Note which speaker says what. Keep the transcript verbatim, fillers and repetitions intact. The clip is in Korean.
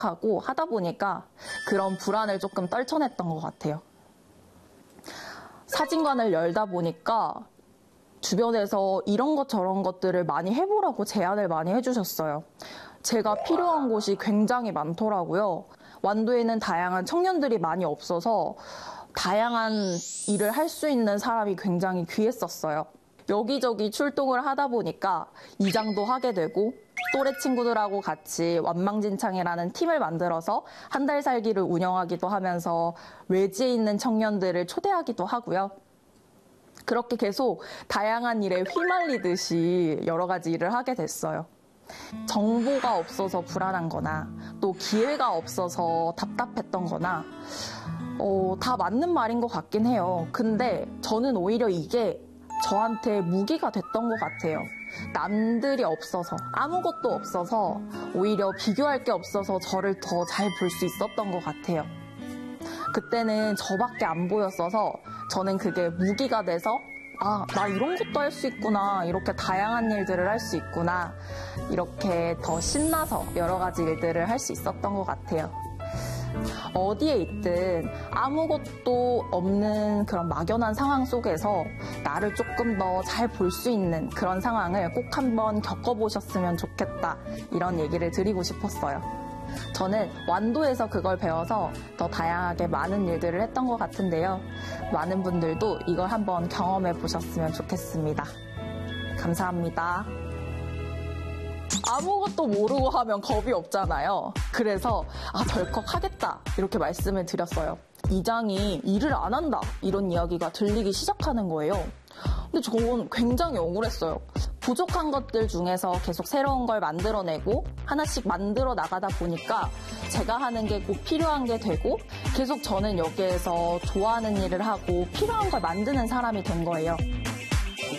Speaker 1: 하고 하다 보니까 그런 불안을 조금 떨쳐냈던 것 같아요. 사진관을 열다 보니까 주변에서 이런 것 저런 것들을 많이 해보라고 제안을 많이 해주셨어요. 제가 필요한 곳이 굉장히 많더라고요. 완도에는 다양한 청년들이 많이 없어서 다양한 일을 할 수 있는 사람이 굉장히 귀했었어요. 여기저기 출동을 하다 보니까 이장도 하게 되고 또래 친구들하고 같이 완망진창이라는 팀을 만들어서 한 달 살기를 운영하기도 하면서 외지에 있는 청년들을 초대하기도 하고요. 그렇게 계속 다양한 일에 휘말리듯이 여러 가지 일을 하게 됐어요. 정보가 없어서 불안한 거나 또 기회가 없어서 답답했던 거나 어, 다 맞는 말인 것 같긴 해요. 근데 저는 오히려 이게 저한테 무기가 됐던 것 같아요. 남들이 없어서, 아무것도 없어서 오히려 비교할 게 없어서 저를 더 잘 볼 수 있었던 것 같아요. 그때는 저밖에 안 보였어서 저는 그게 무기가 돼서 아, 나 이런 것도 할 수 있구나, 이렇게 다양한 일들을 할 수 있구나, 이렇게 더 신나서 여러 가지 일들을 할 수 있었던 것 같아요. 어디에 있든 아무것도 없는 그런 막연한 상황 속에서 나를 조금 더 잘 볼 수 있는 그런 상황을 꼭 한번 겪어보셨으면 좋겠다, 이런 얘기를 드리고 싶었어요. 저는 완도에서 그걸 배워서 더 다양하게 많은 일들을 했던 것 같은데요. 많은 분들도 이걸 한번 경험해 보셨으면 좋겠습니다. 감사합니다. 아무것도 모르고 하면 겁이 없잖아요. 그래서 아, 덜컥 하겠다, 이렇게 말씀을 드렸어요. 이장이 일을 안 한다, 이런 이야기가 들리기 시작하는 거예요. 근데 저는 굉장히 억울했어요. 부족한 것들 중에서 계속 새로운 걸 만들어내고 하나씩 만들어 나가다 보니까 제가 하는 게 꼭 필요한 게 되고 계속 저는 여기에서 좋아하는 일을 하고 필요한 걸 만드는 사람이 된 거예요.